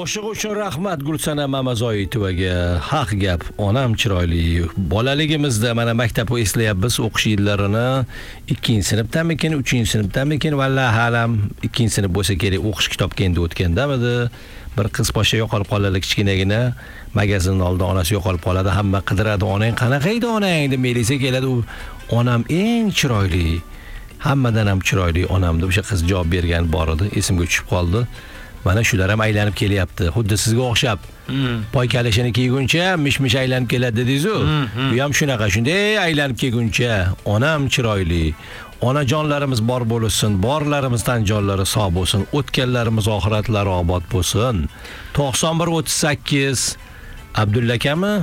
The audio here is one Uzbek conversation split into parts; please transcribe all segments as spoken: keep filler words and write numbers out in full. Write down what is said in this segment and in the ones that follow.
Qo'shiq uchun rahmat Gulsana Mamazoitovaga. Haq gap, onam chiroyli. Bolaligimizda mana maktabni eslayapmiz, o'qish yillarini ikkinchi sinfdanmikin, uchinchi sinfdanmikin, vallahi halam ikkinchi sinf bo'lsa kerak, o'qish kitobga endi o'tgandamidi. Bir qiz posha yo'qolib qoladi, kichkinagina magazinning oldida onasi yo'qolib qoladi, hamma qidiradi, onang qanaqa edi onang deb melisa keladi, u onam eng chiroyli. Hammadan ham chiroyli onam deb o'sha qiz javob bergan bor edi, esimga tushib qoldi. Mana shular ham aylanib kelyapti. Xuddi sizga o'xshab. Poy kalishini kiyguncha mish-mish aylanib keladi dedingiz-ku. Bu ham shunaqa, shunday aylanib kelguncha onam chiroyli. Onajonlarimiz bor bo'lsin, borlarimizdan jonlari sog' bo'lsin, o'tganlarimiz oxiratlari obod bo'lsin. to'qson bir o'ttiz sakkiz Abdulla akami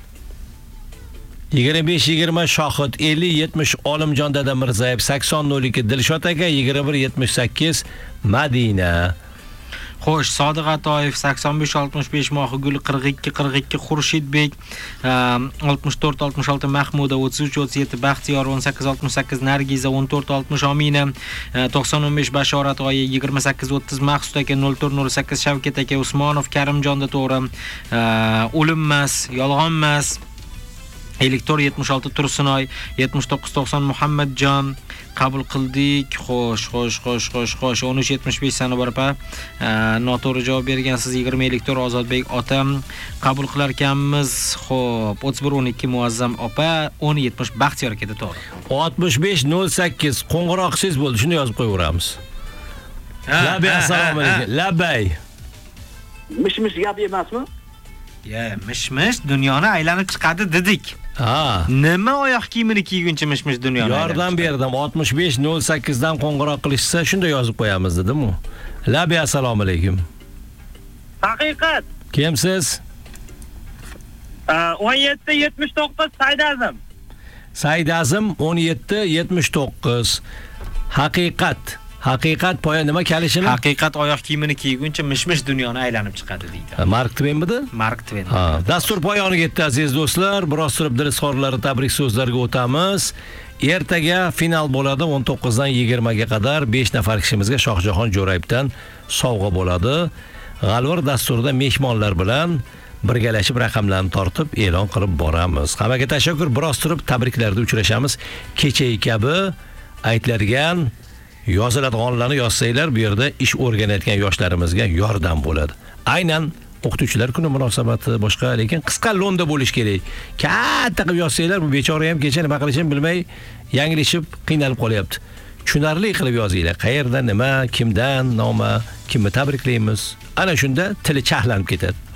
yigirma besh yigirma Shohid, ellik yetmish Olimjon dada Mirzayev, sakson nol ikki Dilshod aka, yigirma bir yetmish sakkiz Madina. Xo'sh, Sodiq Atoyev sakson besh oltmish besh Mohigul, qirq ikki qirq ikki Xurshidbek, oltmish to'rt oltmish olti Mahmuda, o'ttiz uch o'ttiz yetti Baxtiyor, o'n sakkiz oltmish sakkiz Nargiza, o'n to'rt oltmish Omina, to'qson o'n besh Bashorat oyi, yigirma sakkiz o'ttiz Maqsud aka, nol to'rt nol sakkiz Shavkat aka, Usmonov Karimjonda to'g'ri, o'limmas, yolg'onmas, Elektor yetmish olti Tursunoy, yetmish to'qqiz to'qson Muhammadjon qabul qildik. Xo'sh, xo'sh, xo'sh, xo'sh, xo'sh. o'n uch yetmish besh Sanobar opa, noto'g'ri javob bergansiz. yigirma Elektor Ozodbek otam qabul qilar ekanmiz. Xo'p, o'ttiz bir o'n ikki Muazzam opa, o'n yetmish Baxtiyor aka to'g'ri. oltmish besh nol sakkiz qo'ng'iroqsiz bo'ldi, shuni yozib qo'yaveramiz. Labay, assalomu alaykum. Labay. Mish-mish gap emasmi? Ya, mish-mish dunyoni aylanib chiqadi dedik. Ha. Nima oyoq kiyimini kiyguncha mish-mish dunyoni aylanib. Yordam berdim. oltmish besh nol sakkiz dan qo'ng'iroq qilishsa, shunda yozib qo'yamiz dedim-ku. Labay, assalomu alaykum. Haqiqat. Kimsiz? o'n yetti yetmish to'qqiz Saidazim. Saidazim o'n yetti yetmish to'qqiz. Haqiqat. Haqiqat poya nima kalishini? Haqiqat oyoq kiyimini kiyguncha mish-mish dunyoni aylanib chiqadi deydi. Mark Twainmidi? Mark Twain. Ha, dastur poyoniga yetdi aziz do'stlar. Biroz turib dilizxorlari tabrik so'zlariga o'tamiz. Ertaga final bo'ladi, o'n to'qqiz dan yigirma ga qadar besh nafar kishimizga Shohjahon Jo'rayevdan sovg'a bo'ladi. G'alvir dasturida mehmonlar bilan birgalashib raqamlarni tortib e'lon qilib boramiz. Hammaga tashakkur. Biroz turib tabriklarda uchrashamiz. Kechagi kabi aytiladigan yoziladiganlarni yozsanglar, bu yerda ish o'rganayotgan yoshlarimizga yordam bo'ladi. Aynan o'qituvchilar kuni munosabati boshqa, lekin qisqa lo'nda bo'lish kerak. Katta qilib yozsanglar, bu bechora ham kecha nima qilishini bilmay yanglishib, qiynalib qolyapti. Tushunarli qilib yozinglar. Qayerdan, nima, kimdan, noma, kimni tabriklaymiz. Ana shunda tili chahlanib ketadi.